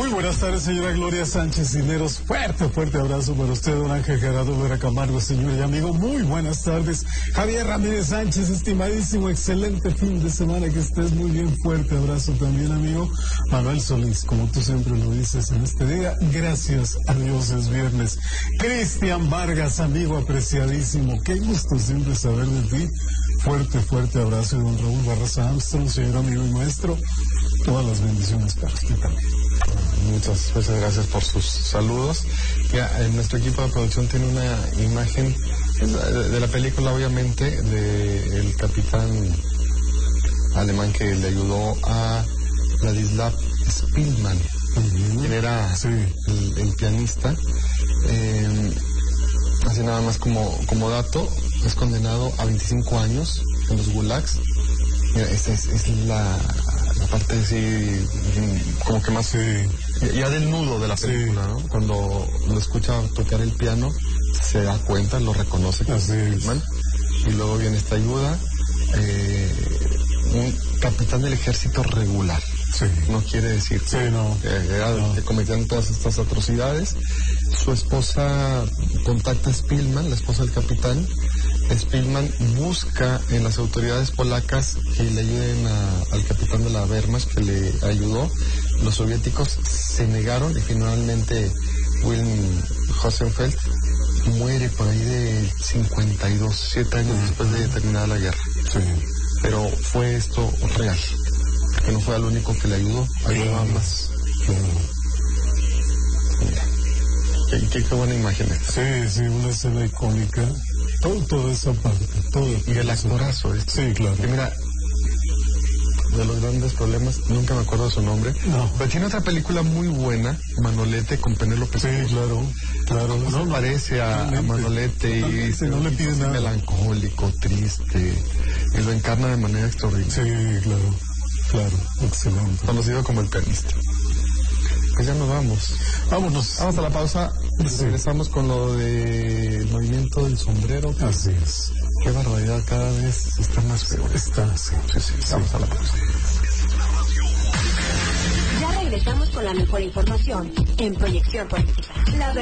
Muy buenas tardes, señora Gloria Sánchez Cisneros. Fuerte abrazo para usted, don Ángel Gerardo Vera Camargo, señor y amigo. Muy buenas tardes. Javier Ramírez Sánchez, estimadísimo, excelente fin de semana, que estés muy bien. Fuerte abrazo también, amigo. Manuel Solís, como tú siempre lo dices en este día, gracias a Dios es viernes. Cristian Vargas, amigo apreciadísimo, qué gusto siempre saber de ti. Fuerte abrazo. Y don Raúl Barraza Armstrong, señor amigo y maestro, todas las bendiciones para usted también. Muchas gracias por sus saludos. Ya, nuestro equipo de producción tiene una imagen de la película, obviamente, de el capitán alemán que le ayudó a Ladislav Spielmann, quien era el pianista. Así nada más como dato, es condenado a 25 años en los gulags. Mira, esta es la parte así, como que más ya del nudo de la película, ¿no? Cuando lo escucha tocar el piano, se da cuenta, lo reconoce que es Spielmann, y luego viene esta ayuda. Un capitán del ejército regular. No quiere decir que cometían todas estas atrocidades. Su esposa contacta a Spielmann, la esposa del capitán. Spielmann busca en las autoridades polacas que le ayuden al capitán de la Wehrmacht, que le ayudó. Los soviéticos se negaron y finalmente Wilhelm Hohenfeld muere por ahí de 7 años después de terminar la guerra. Pero fue esto real, porque no fue el único que le ayudó, ayudó a más. Qué buena imagen esta. Sí, una escena icónica. Toda esa parte, todo. Y el actorazo, Sí, claro. Que mira, de los grandes problemas, nunca me acuerdo de su nombre. No. Pero tiene otra película muy buena, Manolete, con Penélope Cruz. Sí, claro. No parece a Manolete y no le pide nada. Melancólico, triste, y lo encarna de manera extraordinaria. Sí, claro, excelente. Conocido como el pianista. Pues ya nos vamos. Vámonos. Vamos a la pausa. Regresamos con lo del movimiento del sombrero. Así es. Qué barbaridad, cada vez está más feo. Vamos a la pausa. Ya regresamos con la mejor información en Proyección Política.